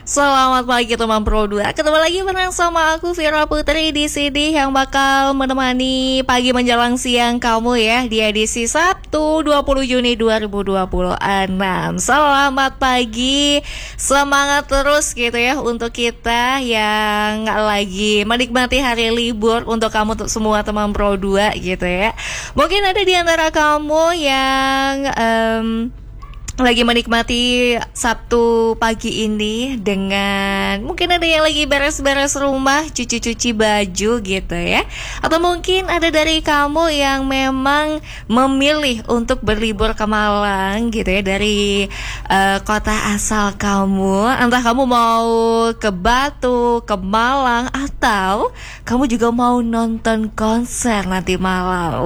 Selamat pagi teman Pro 2. Ketemu lagi bareng sama aku Vira Putri di sini yang bakal menemani pagi menjelang siang kamu ya di edisi Sabtu 20 Juni 2026. Selamat pagi. Semangat terus gitu ya untuk kita yang lagi menikmati hari libur, untuk kamu semua teman Pro 2 gitu ya. Mungkin ada di antara kamu yang lagi menikmati Sabtu pagi ini dengan mungkin ada yang lagi beres-beres rumah, cuci-cuci baju gitu ya. Atau mungkin ada dari kamu yang memang memilih untuk berlibur ke Malang gitu ya, dari kota asal kamu. Entah kamu mau ke Batu, ke Malang, atau kamu juga mau nonton konser nanti malam.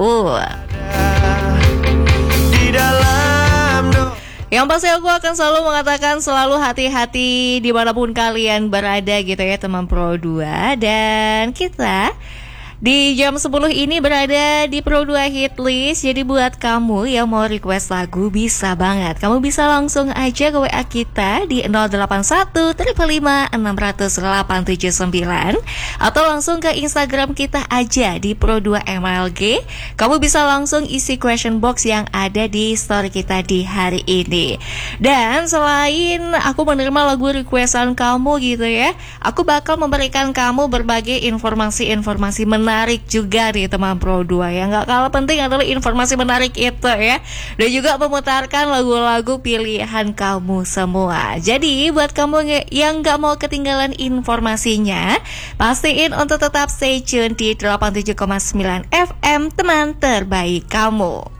Di dalam yang pasti aku akan selalu mengatakan selalu hati-hati dimanapun kalian berada gitu ya teman Pro 2. Dan kita di jam 10 ini berada di Pro 2 Hitlist. Jadi buat kamu yang mau request lagu bisa banget. Kamu bisa langsung aja ke WA kita di 081 555 600 879 atau langsung ke Instagram kita aja di Pro 2 MLG. Kamu bisa langsung isi question box yang ada di story kita di hari ini. Dan selain aku menerima lagu requestan kamu gitu ya, aku bakal memberikan kamu berbagai informasi-informasi menarik juga nih teman Pro 2. Yang gak kalah penting adalah informasi menarik itu ya, dan juga memutarkan lagu-lagu pilihan kamu semua. Jadi buat kamu yang gak mau ketinggalan informasinya, pastiin untuk tetap stay tune di 87,9 FM teman terbaik kamu.